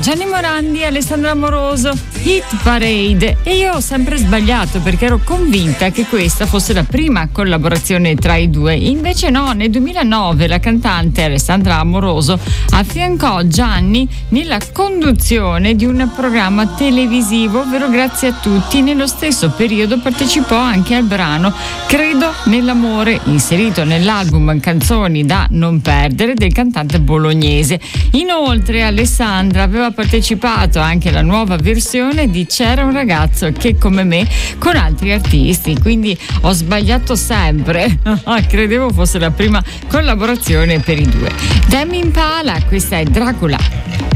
Gianni Morandi e Alessandro Amoroso, Hit Parade. E io ho sempre sbagliato perché ero convinta che questa fosse la prima collaborazione tra i due. Invece no, nel 2009 la cantante Alessandra Amoroso affiancò Gianni nella conduzione di un programma televisivo, ovvero Grazie a tutti. Nello stesso periodo partecipò anche al brano Credo nell'amore, inserito nell'album Canzoni da non perdere del cantante bolognese. Inoltre Alessandra aveva partecipato anche alla nuova versione di C'era un ragazzo che come me, con altri artisti, quindi ho sbagliato sempre. Credevo fosse la prima collaborazione per i due. Tame Impala, questa è Dracula.